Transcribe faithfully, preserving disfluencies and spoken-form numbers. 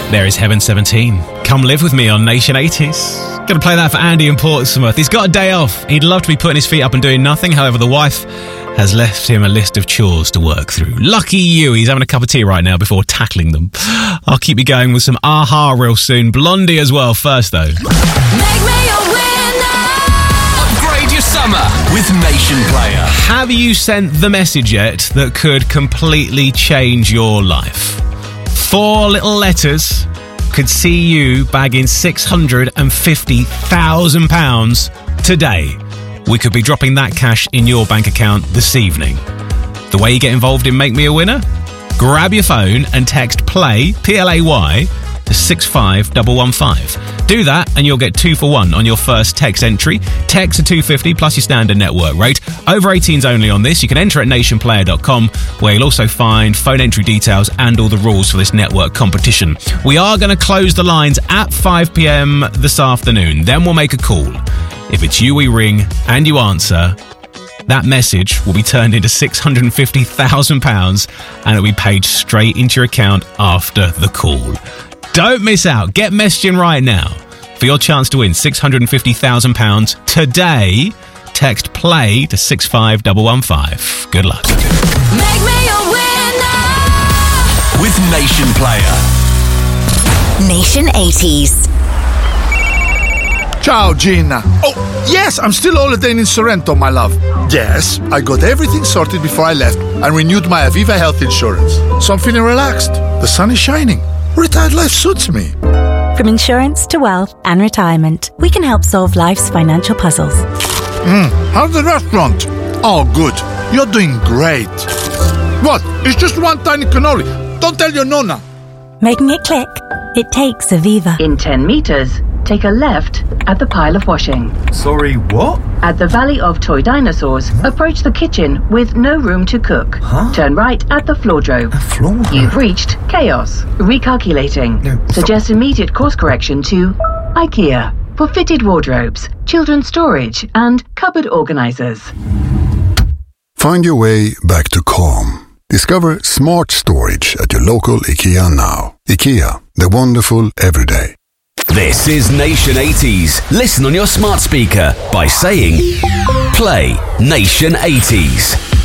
There is Heaven seventeen. Come live with me on Nation eighties. Gonna play that for Andy in Portsmouth. He's got a day off. He'd love to be putting his feet up and doing nothing. However, the wife has left him a list of chores to work through. Lucky you, he's having a cup of tea right now before tackling them. I'll keep you going with some Aha real soon. Blondie as well. First, though. Make me a winner. Upgrade your summer with Nation Player. Have you sent the message yet that could completely change your life? Four little letters could see you bagging six hundred fifty thousand pounds today. We could be dropping that cash in your bank account this evening. The way you get involved in Make Me a Winner? Grab your phone and text PLAY, P L A Y, to six five one one five. Do that and you'll get two for one on your first text entry. Text to two fifty plus your standard network rate. Over eighteens only on this. You can enter at nation player dot com, where you'll also find phone entry details and all the rules for this network competition. We are going to close the lines at five p.m. this afternoon. Then we'll make a call. If it's you we ring and you answer, that message will be turned into six hundred fifty thousand pounds and it'll be paid straight into your account after the call. Don't miss out. Get messaging right now for your chance to win six hundred fifty thousand pounds today. Text PLAY to six five one one five. Good luck. Make me a winner. With Nation Player. Nation eighties. Ciao, Gina. Oh, yes, I'm still holidaying in Sorrento, my love. Yes, I got everything sorted before I left and renewed my Aviva health insurance. So I'm feeling relaxed. The sun is shining. Retired life suits me. From insurance to wealth and retirement, we can help solve life's financial puzzles. Mm, how's the restaurant? Oh, good. You're doing great. What? It's just one tiny cannoli. Don't tell your nonna. Making it click? It takes Aviva. In ten meters, take a left at the pile of washing. Sorry, what? At the Valley of Toy Dinosaurs, approach the kitchen with no room to cook. Huh? Turn right at the floordrome. A floor? You've reached chaos. Recalculating. No, stop. Suggest immediate course correction to IKEA for fitted wardrobes, children's storage, and cupboard organizers. Find your way back to calm. Discover smart storage at your local IKEA now. IKEA, the wonderful everyday. This is Nation eighties. Listen on your smart speaker by saying Play Nation eighties.